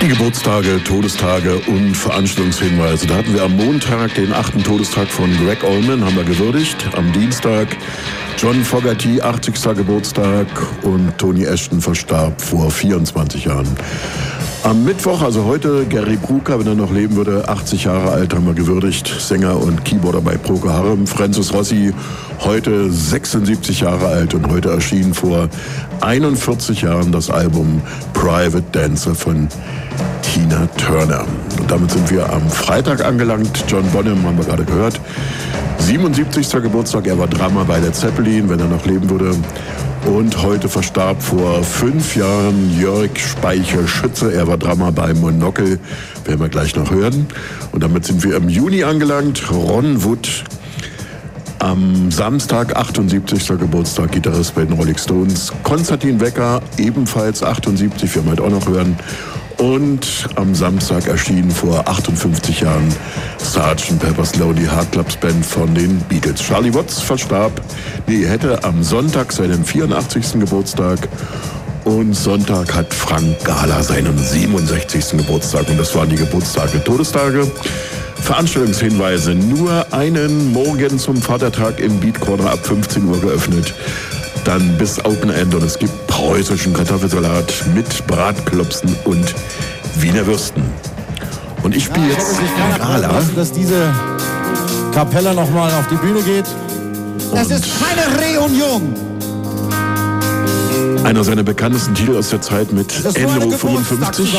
Die Geburtstage, Todestage und Veranstaltungshinweise. Da hatten wir am Montag den 8. Todestag von Gregg Allman, haben wir gewürdigt. Am Dienstag John Fogerty, 80. Geburtstag, und Tony Ashton verstarb vor 24 Jahren. Am Mittwoch, also heute, Gary Brooker, wenn er noch leben würde, 80 Jahre alt, haben wir gewürdigt. Sänger und Keyboarder bei Procol Harum. Francis Rossi, heute 76 Jahre alt, und heute erschien vor 41 Jahren das Album Private Dancer von Tina Turner. Und damit sind wir am Freitag angelangt. John Bonham haben wir gerade gehört. 77. Geburtstag, er war Drummer bei Led Zeppelin, wenn er noch leben würde. Und heute verstarb vor 5 Jahren Jörg Speicher-Schütze. Er war Drummer bei Monocle, werden wir gleich noch hören. Und damit sind wir im Juni angelangt. Ron Wood, am Samstag, 78. Geburtstag, Gitarrist bei den Rolling Stones. Konstantin Wecker, ebenfalls 78, werden wir heute auch noch hören. Und am Samstag erschien vor 58 Jahren Sgt. Pepper's Lonely Hearts Club Band von den Beatles. Charlie Watts hätte am Sonntag seinen 84. Geburtstag. Und Sonntag hat Frank Gala seinen 67. Geburtstag. Und das waren die Geburtstage, Todestage. Veranstaltungshinweise: nur einen Morgen zum Vatertag im Beat Corner ab 15 Uhr geöffnet. Dann bis Open End, und es gibt preußischen Kartoffelsalat mit Bratklopsen und Wiener Würsten. Und ich spiele jetzt Gala. Dass diese Kapelle nochmal auf die Bühne geht. Das ist keine Reunion. Einer seiner bekanntesten Titel aus der Zeit mit Enro 55.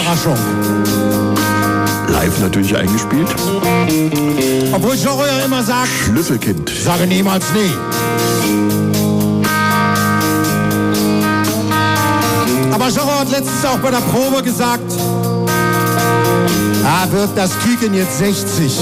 Live natürlich eingespielt. Obwohl Jean ja immer sagt, Schlüsselkind. Sage niemals nie. Aber Jean hat letztens auch bei der Probe gesagt, wird das Küken jetzt 60.